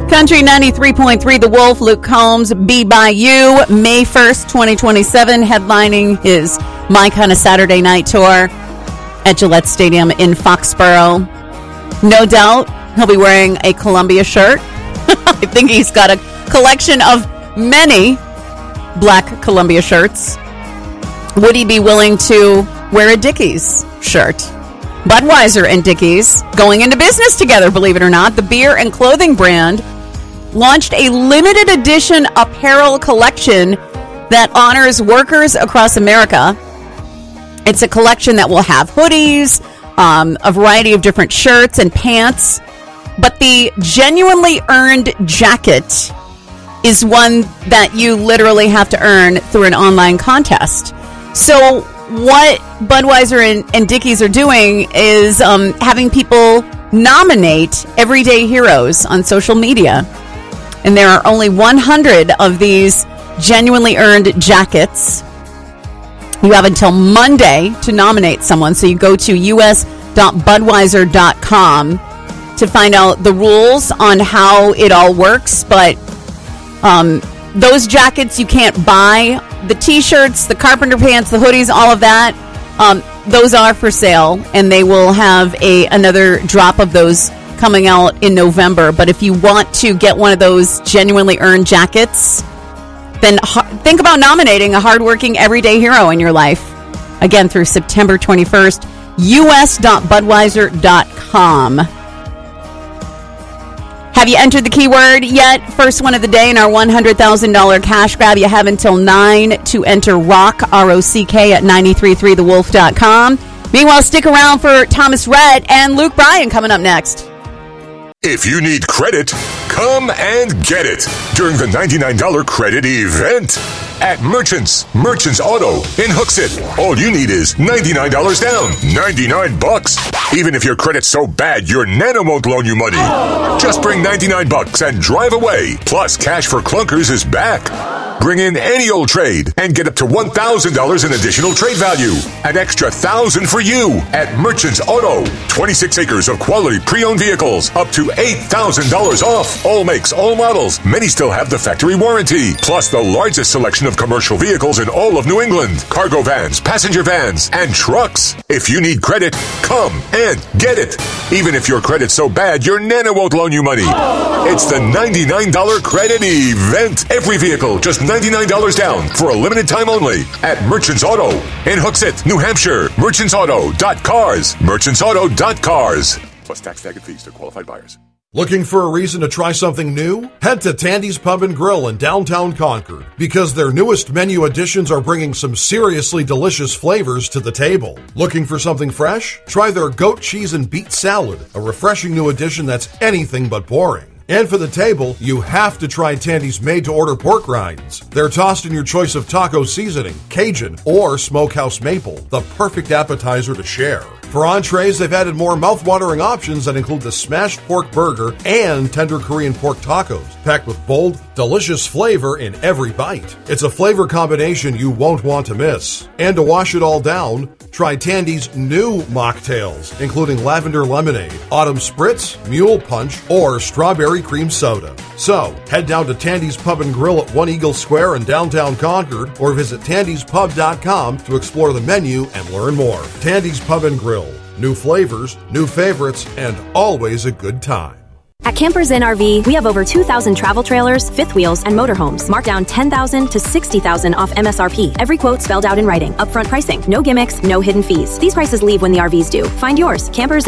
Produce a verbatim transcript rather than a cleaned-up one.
Country ninety-three point three, The Wolf, Luke Combs, Be By You, May first, twenty twenty-seven, headlining his My Kind of Saturday Night Tour at Gillette Stadium in Foxborough. No doubt he'll be wearing a Columbia shirt. I think he's got a collection of many black Columbia shirts. Would he be willing to wear a Dickies shirt? Budweiser and Dickies going into business together, believe it or not. The beer and clothing brand launched a limited edition apparel collection that honors workers across America. It's a collection that will have hoodies, um, a variety of different shirts and pants. But the genuinely earned jacket is one that you literally have to earn through an online contest. So what Budweiser and, and Dickies are doing is um, having people nominate everyday heroes on social media. And there are only one hundred of these genuinely earned jackets. You have until Monday to nominate someone. So you go to u s dot budweiser dot com to find out the rules on how it all works. But um, those jackets you can't buy. The T-shirts, the carpenter pants, the hoodies, all of that, um, those are for sale. And they will have a another drop of those coming out in November. But if you want to get one of those genuinely earned jackets, then ha- think about nominating a hardworking everyday hero in your life. Again, through September twenty-first, u s dot budweiser dot com. Have you entered the keyword yet? First one of the day in our one hundred thousand dollars cash grab. You have until nine to enter ROCK, R O C K, at nine three three the wolf dot com. Meanwhile, stick around for Thomas Rhett and Luke Bryan coming up next. If you need credit, come and get it during the ninety-nine dollars credit event at Merchants. Merchants Auto in Hooksett. All you need is ninety-nine dollars down. ninety-nine bucks. Even if your credit's so bad, your Nano won't loan you money. Just bring ninety-nine bucks and drive away. Plus, Cash for Clunkers is back. Bring in any old trade and get up to one thousand dollars in additional trade value. An extra one thousand dollars for you at Merchants Auto. twenty-six acres of quality pre-owned vehicles. Up to eight thousand dollars off. All makes, all models. Many still have the factory warranty. Plus the largest selection of commercial vehicles in all of New England. Cargo vans, passenger vans, and trucks. If you need credit, come and get it. Even if your credit's so bad, your Nana won't loan you money. It's the ninety-nine dollars credit event. Every vehicle, just ninety-nine dollars down for a limited time only at Merchants Auto in Hooksett, New Hampshire. merchants auto dot cars. merchants auto dot cars. Plus tax, tag, and fees to qualified buyers. Looking for a reason to try something new? Head to Tandy's Pub and Grill in downtown Concord because their newest menu additions are bringing some seriously delicious flavors to the table. Looking for something fresh? Try their goat cheese and beet salad, a refreshing new addition that's anything but boring. And for the table, you have to try Tandy's made-to-order pork rinds. They're tossed in your choice of taco seasoning, Cajun, or smokehouse maple, the perfect appetizer to share. For entrees, they've added more mouth-watering options that include the smashed pork burger and tender Korean pork tacos, packed with bold, delicious flavor in every bite. It's a flavor combination you won't want to miss. And to wash it all down, try Tandy's new mocktails, including lavender lemonade, autumn spritz, mule punch, or strawberry cream soda. So, head down to Tandy's Pub and Grill at One Eagle Square in downtown Concord, or visit tandys pub dot com to explore the menu and learn more. Tandy's Pub and Grill. New flavors, new favorites, and always a good time. At Campers Inn R V, we have over two thousand travel trailers, fifth wheels, and motorhomes. Marked down ten thousand dollars to sixty thousand dollars off M S R P. Every quote spelled out in writing. Upfront pricing. No gimmicks, no hidden fees. These prices leave when the R Vs do. Find yours. Campers